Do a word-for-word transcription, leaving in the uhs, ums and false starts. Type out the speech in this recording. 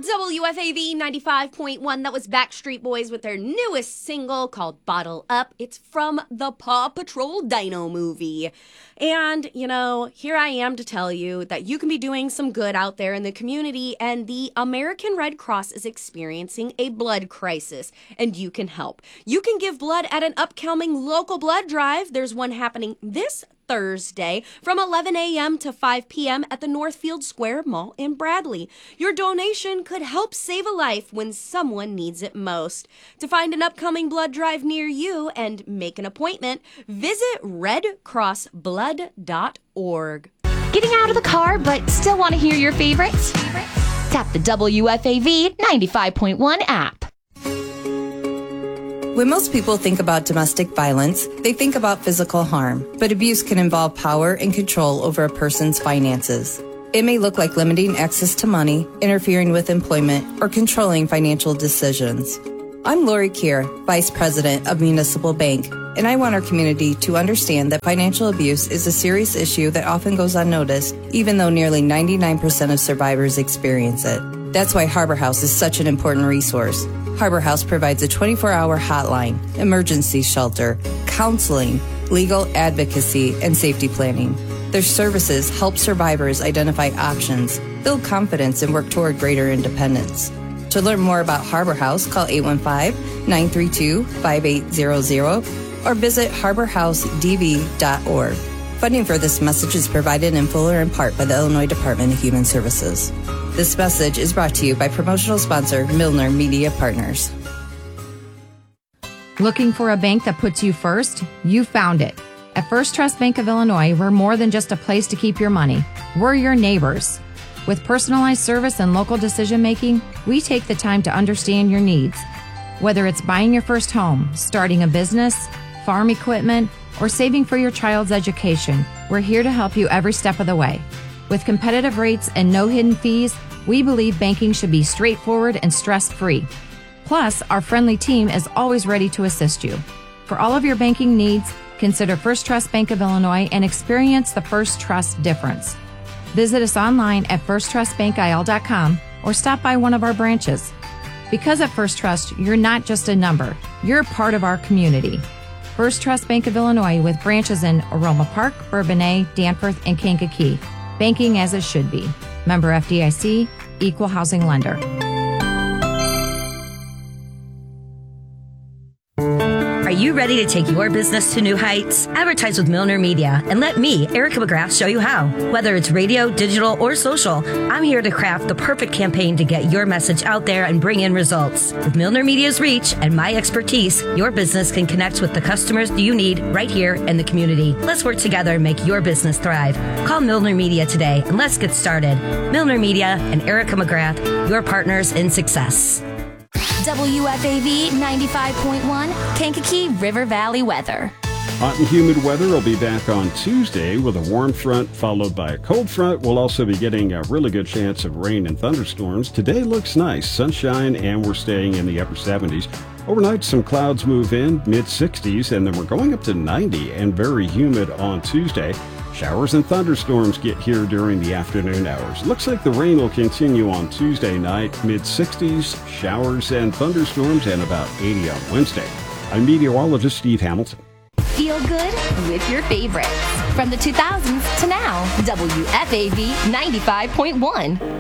W F A V ninety-five point one. That was Backstreet Boys with their newest single called Bottle Up. It's from the Paw Patrol Dino movie. And, you know, here I am to tell you that you can be doing some good out there in the community, and the American Red Cross is experiencing a blood crisis, and you can help. You can give blood at an upcoming local blood drive. There's one happening this Thursday from eleven a.m. to five p.m. at the Northfield Square Mall in Bradley. Your donation could help save a life when someone needs it most. To find an upcoming blood drive near you and make an appointment, visit red cross blood dot org. Getting out of the car but still want to hear your favorites? Tap the W F A V ninety-five point one app. When most people think about domestic violence, they think about physical harm, but abuse can involve power and control over a person's finances. It may look like limiting access to money, interfering with employment, or controlling financial decisions. I'm Lori Keir, Vice President of Municipal Bank, and I want our community to understand that financial abuse is a serious issue that often goes unnoticed, even though nearly ninety-nine percent of survivors experience it. That's why Harbor House is such an important resource. Harbor House provides a twenty-four hour hotline, emergency shelter, counseling, legal advocacy, and safety planning. Their services help survivors identify options, build confidence, and work toward greater independence. To learn more about Harbor House, call eight one five, nine three two, five eight zero zero or visit harbor house d v dot org. Funding for this message is provided in full or in part by the Illinois Department of Human Services. This message is brought to you by promotional sponsor Milner Media Partners. Looking for a bank that puts you first? You found it. At First Trust Bank of Illinois, we're more than just a place to keep your money. We're your neighbors. With personalized service and local decision making, we take the time to understand your needs. Whether it's buying your first home, starting a business, farm equipment, or saving for your child's education, we're here to help you every step of the way. With competitive rates and no hidden fees, we believe banking should be straightforward and stress-free. Plus, our friendly team is always ready to assist you. For all of your banking needs, consider First Trust Bank of Illinois and experience the First Trust difference. Visit us online at first trust bank I L dot com or stop by one of our branches. Because at First Trust, you're not just a number, you're part of our community. First Trust Bank of Illinois with branches in Aroma Park, Bourbonnais, Danforth, and Kankakee. Banking as it should be. Member F D I C, Equal Housing Lender. Are you ready to take your business to new heights? Advertise with Milner Media and let me, Erica McGrath, show you how. Whether it's radio, digital, or social, I'm here to craft the perfect campaign to get your message out there and bring in results. With Milner Media's reach and my expertise, your business can connect with the customers you need right here in the community. Let's work together and make your business thrive. Call Milner Media today and let's get started. Milner Media and Erica McGrath, your partners in success. W F A V ninety-five point one, Kankakee River Valley weather. Hot and humid weather will be back on Tuesday with a warm front followed by a cold front. We'll also be getting a really good chance of rain and thunderstorms. Today looks nice, sunshine, and we're staying in the upper seventies. Overnight, some clouds move in, mid sixties, and then we're going up to ninety and very humid on Tuesday. Showers and thunderstorms get here during the afternoon hours. Looks like the rain will continue on Tuesday night, mid sixties, showers and thunderstorms, and about eighty on Wednesday. I'm meteorologist Steve Hamilton. Feel good with your favorites. From the two thousands to now, W F A V ninety-five point one.